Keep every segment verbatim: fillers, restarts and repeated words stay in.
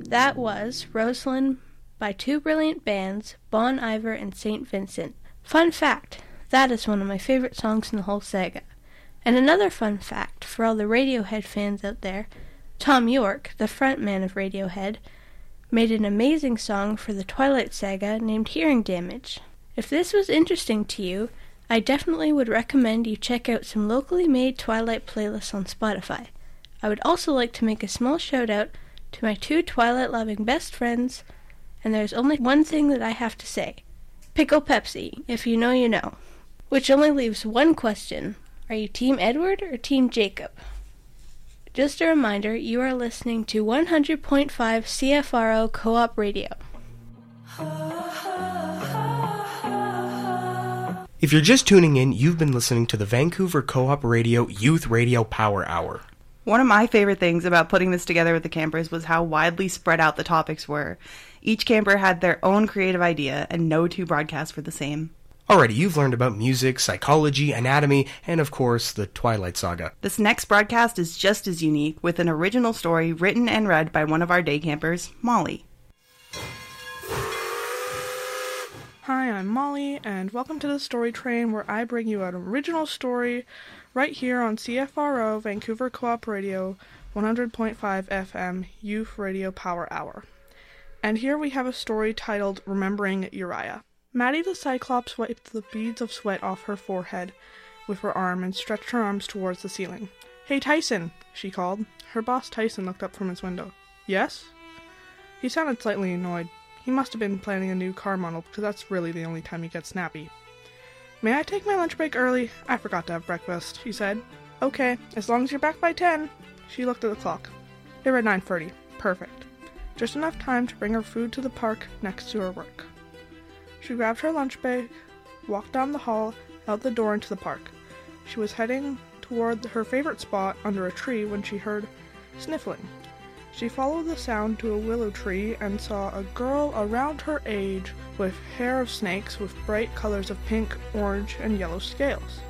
That was Rosalind by two brilliant bands, Bon Iver and Saint Vincent. Fun fact, that is one of my favorite songs in the whole saga. And another fun fact for all the Radiohead fans out there, Tom York, the frontman of Radiohead, made an amazing song for the Twilight Saga named Hearing Damage. If this was interesting to you, I definitely would recommend you check out some locally made Twilight playlists on Spotify. I would also like to make a small shout out to my two Twilight-loving best friends, and there's only one thing that I have to say. Pickle Pepsi, if you know, you know. Which only leaves one question. Are you Team Edward or Team Jacob? Just a reminder, you are listening to one hundred point five C F R O Co-op Radio. If you're just tuning in, you've been listening to the Vancouver Co-op Radio Youth Radio Power Hour. One of my favorite things about putting this together with the campers was how widely spread out the topics were. Each camper had their own creative idea, and no two broadcasts were the same. Alrighty, you've learned about music, psychology, anatomy, and of course, the Twilight Saga. This next broadcast is just as unique, with an original story written and read by one of our day campers, Molly. Hi, I'm Molly, and welcome to the Story Train, where I bring you an original story right here on C F R O Vancouver Co-op Radio one hundred point five F M Youth Radio Power Hour. And here we have a story titled Remembering Uriah. Maddie the Cyclops wiped the beads of sweat off her forehead with her arm and stretched her arms towards the ceiling. "Hey, Tyson," she called. Her boss Tyson looked up from his window. "Yes?" He sounded slightly annoyed. He must have been planning a new car model, because that's really the only time he gets snappy. "May I take my lunch break early? I forgot to have breakfast," he said. "Okay, as long as you're back by ten. She looked at the clock. It read nine thirty. Perfect. Just enough time to bring her food to the park next to her work. She grabbed her lunch bag, walked down the hall, out the door into the park. She was heading toward her favorite spot under a tree when she heard sniffling. She followed the sound to a willow tree and saw a girl around her age with hair of snakes with bright colors of pink, orange, and yellow scales.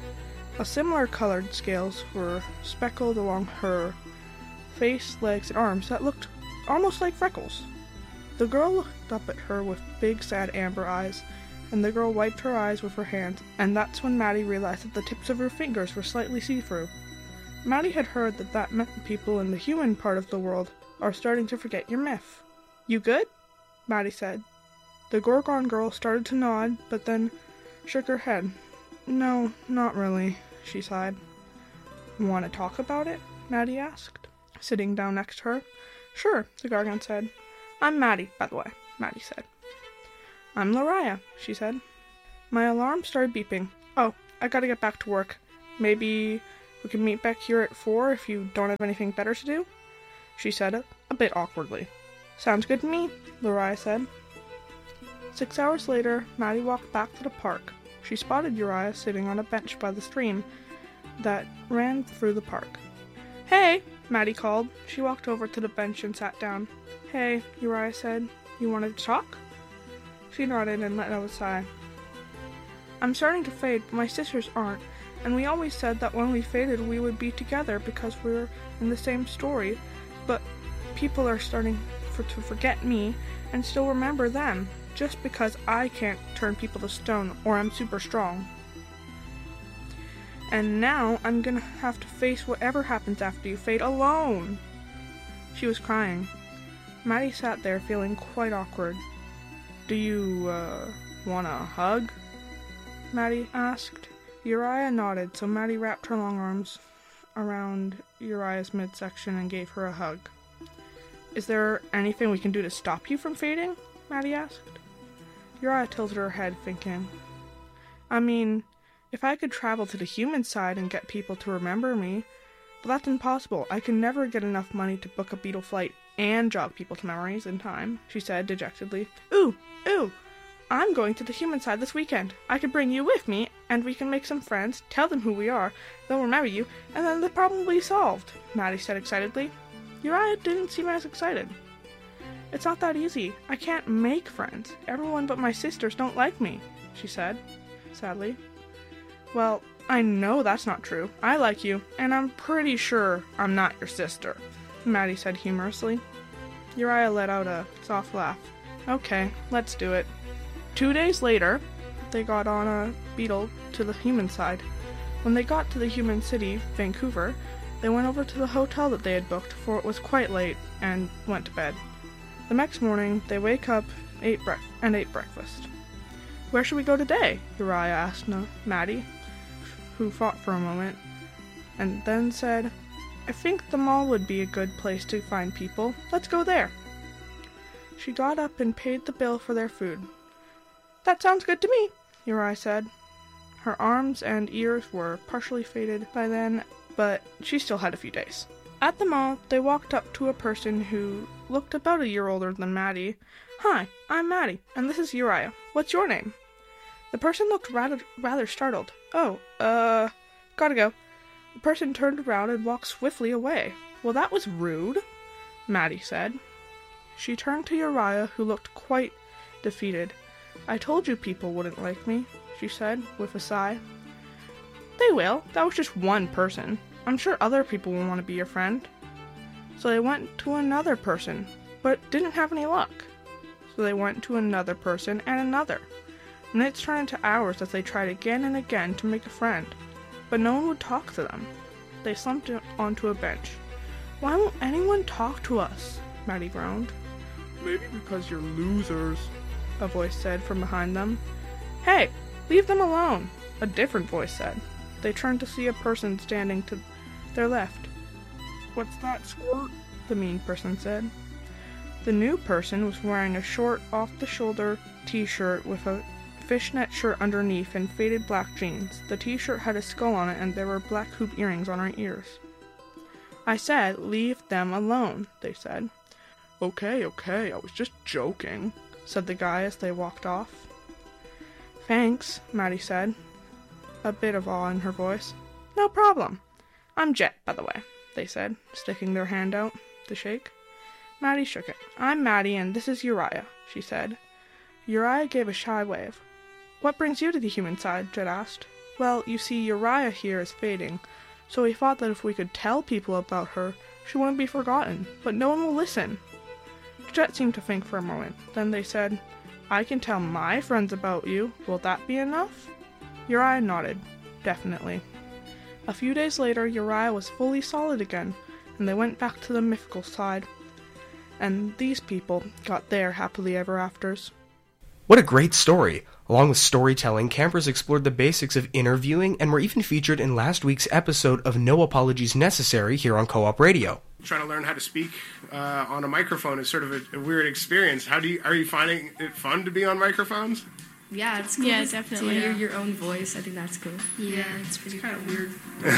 A similar colored scales were speckled along her face, legs, and arms that looked almost like freckles. The girl looked up at her with big, sad amber eyes, and the girl wiped her eyes with her hands, and that's when Maddie realized that the tips of her fingers were slightly see-through. Maddie had heard that that meant people in the human part of the world are starting to forget your myth. "You good?" Maddie said. The Gorgon girl started to nod, but then shook her head. "No, not really," she sighed. "Want to talk about it?" Maddie asked, sitting down next to her. "Sure," the Gorgon said. "I'm Maddie, by the way," Maddie said. "I'm Lariah," she said. My alarm started beeping. "Oh, I gotta get back to work. Maybe we can meet back here at four if you don't have anything better to do?" she said, a, a bit awkwardly. "Sounds good to me," Lariah said. Six hours later, Maddie walked back to the park. She spotted Uriah sitting on a bench by the stream that ran through the park. "Hey," Maddie called. She walked over to the bench and sat down. "Hey," Uriah said. "You wanted to talk?" She nodded and let out a sigh. "I'm starting to fade, but my sisters aren't, and we always said that when we faded we would be together because we're in the same story, but people are starting for, to forget me and still remember them, just because I can't turn people to stone or I'm super strong. And now I'm gonna have to face whatever happens after you fade alone." She was crying. Maddie sat there feeling quite awkward. "Do you, uh, want a hug?" Maddie asked. Uriah nodded, so Maddie wrapped her long arms around Uriah's midsection and gave her a hug. "Is there anything we can do to stop you from fading?" Maddie asked. Uriah tilted her head, thinking. "I mean, if I could travel to the human side and get people to remember me, but that's impossible. I can never get enough money to book a Beetle flight and jog people to memories in time," she said dejectedly. Ooh, ooh, I'm going to the human side this weekend. I could bring you with me, and we can make some friends, tell them who we are, they'll remember you, and then the problem will be solved," Maddie said excitedly. Uriah didn't seem as excited. "It's not that easy. I can't make friends. Everyone but my sisters don't like me," she said, sadly. "Well, I know that's not true. I like you, and I'm pretty sure I'm not your sister," Maddie said humorously. Uriah let out a soft laugh. Okay, let's do it. Two days later, they got on a beetle to the human side. When they got to the human city, Vancouver, they went over to the hotel that they had booked, for it was quite late, and went to bed. The next morning, they wake up ate brec- and ate breakfast. Where should we go today? Uriah asked Maddie, who thought for a moment, and then said, I think the mall would be a good place to find people. Let's go there. She got up and paid the bill for their food. That sounds good to me, Uriah said. Her arms and ears were partially faded by then, but she still had a few days. At the mall, they walked up to a person who looked about a year older than Maddie. Hi, I'm Maddie, and this is Uriah. What's your name? The person looked rather, rather startled. Oh, uh, gotta go. The person turned around and walked swiftly away. Well, that was rude, Maddie said. She turned to Uriah, who looked quite defeated. I told you people wouldn't like me, she said, with a sigh. They will. That was just one person. I'm sure other people will want to be your friend. So they went to another person, but didn't have any luck. So they went to another person and another. Minutes turned into hours as they tried again and again to make a friend, but no one would talk to them. They slumped onto a bench. Why won't anyone talk to us? Maddie groaned. Maybe because you're losers, a voice said from behind them. Hey, leave them alone, a different voice said. They turned to see a person standing to their left. What's that, Squirt? The mean person said. The new person was wearing a short, off-the-shoulder t-shirt with a fishnet shirt underneath and faded black jeans. The t-shirt had a skull on it and there were black hoop earrings on her ears. I said, leave them alone, they said. Okay, okay, I was just joking, said the guy as they walked off. Thanks, Maddie said, a bit of awe in her voice. No problem. I'm Jet, by the way, they said, sticking their hand out to shake. Maddie shook it. I'm Maddie and this is Uriah, she said. Uriah gave a shy wave. What brings you to the human side? Jet asked. Well, you see, Uriah here is fading, so we thought that if we could tell people about her, she wouldn't be forgotten, but no one will listen. Jet seemed to think for a moment. Then they said, I can tell my friends about you. Will that be enough? Uriah nodded. Definitely. A few days later, Uriah was fully solid again, and they went back to the mythical side. And these people got their happily ever afters. What a great story! Along with storytelling, campers explored the basics of interviewing and were even featured in last week's episode of No Apologies Necessary here on Co-op Radio. Trying to learn how to speak uh, on a microphone is sort of a, a weird experience. How do you, are you finding it fun to be on microphones? Yeah, it's cool. Yeah, to, definitely. To hear your own voice. I think that's cool. Yeah, it's pretty Kind of weird.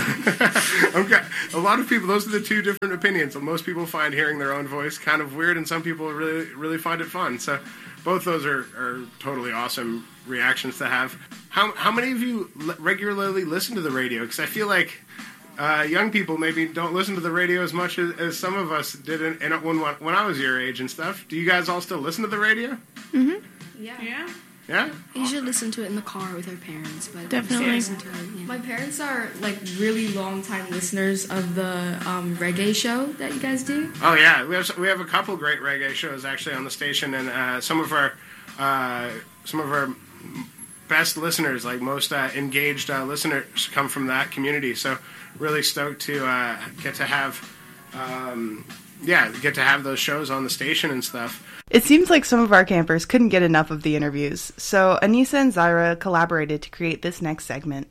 Okay, a lot of people, those are the two different opinions. Most people find hearing their own voice kind of weird, and some people really, really find it fun. So both those are, are totally awesome reactions to have. How how many of you l- regularly listen to the radio? Because I feel like uh, young people maybe don't listen to the radio as much as, as some of us did in, in, when when I was your age and stuff. Do you guys all still listen to the radio? Mm-hmm. Yeah. Yeah? Yeah? You should listen to it in the car with our parents, but Definitely. listen to it, yeah. My parents are like really long time listeners of the um, reggae show that you guys do. Oh yeah, we have we have a couple great reggae shows actually on the station, and uh, some of our uh, some of our best listeners, like most uh, engaged uh, listeners, come from that community. So really stoked to uh, get to have, um, yeah, get to have those shows on the station and stuff. It seems like some of our campers couldn't get enough of the interviews, so Anissa and Zyra collaborated to create this next segment.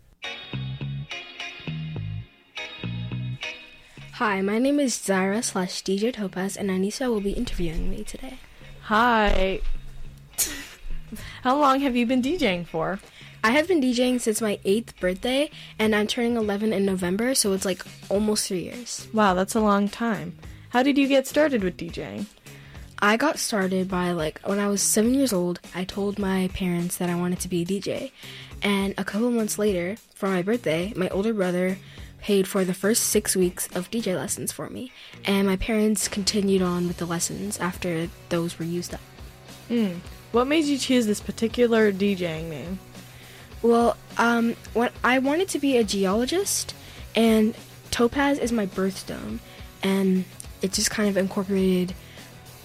Hi, my name is Zyra slash D J Topaz, and Anissa will be interviewing me today. Hi. How long have you been DJing for? I have been DJing since my eighth birthday, and I'm turning eleven in November, so it's like almost three years. Wow, that's a long time. How did you get started with DJing? I got started by, like, when I was seven years old, I told my parents that I wanted to be a D J. And a couple months later, for my birthday, my older brother paid for the first six weeks of D J lessons for me. And my parents continued on with the lessons after those were used up. Hmm. What made you choose this particular DJing name? Well, um, when I wanted to be a geologist, and Topaz is my birthstone, and it just kind of incorporated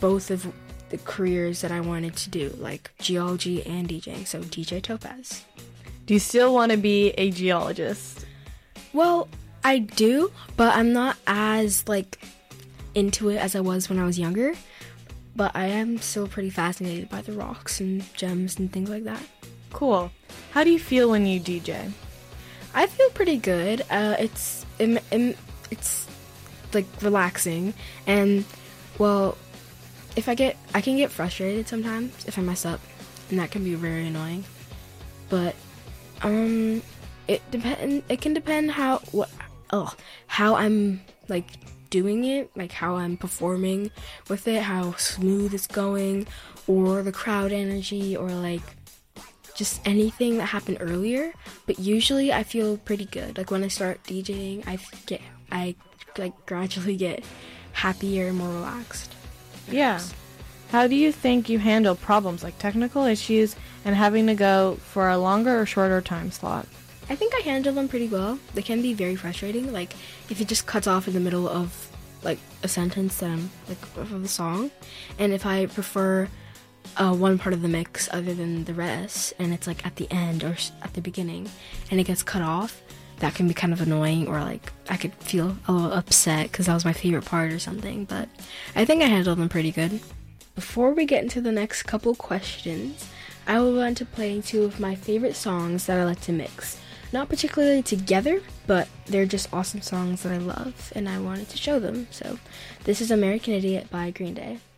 both of the careers that I wanted to do, like geology and DJing, so D J Topaz. Do you still want to be a geologist? Well, I do, but I'm not as, like, into it as I was when I was younger, but I am still pretty fascinated by the rocks and gems and things like that. Cool. How do you feel when you D J? I feel pretty good. Uh, it's, it, it, it's, like, relaxing, and, well, if I get, I can get frustrated sometimes if I mess up, and that can be very annoying, but, um, it depend, it can depend how, what, oh, how I'm, like, doing it, like, how I'm performing with it, how smooth it's going, or the crowd energy, or, like, just anything that happened earlier, but usually I feel pretty good. Like, when I start DJing, I get, I, like, gradually get happier and more relaxed. Yeah. How do you think you handle problems like technical issues and having to go for a longer or shorter time slot? I think I handle them pretty well. They can be very frustrating, like if it just cuts off in the middle of like a sentence that I'm like of the song, and if I prefer uh, one part of the mix other than the rest, and it's like at the end or at the beginning, and it gets cut off, that can be kind of annoying, or like I could feel a little upset because that was my favorite part or something, but I think I handled them pretty good. Before we get into the next couple questions, I will want to play two of my favorite songs that I like to mix. Not particularly together, but they're just awesome songs that I love, and I wanted to show them. So this is American Idiot by Green Day.